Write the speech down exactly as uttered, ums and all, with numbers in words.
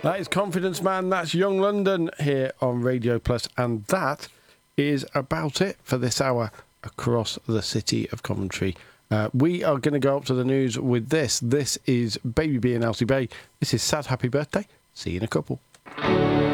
That is Confidence Man, that's Young London here on Radio Plus, and that is about it for this hour across the city of Coventry. Uh, we are going to go up to the news with this. This is Baby B and Elsie Bay. This is Sad Happy Birthday. See you in a couple.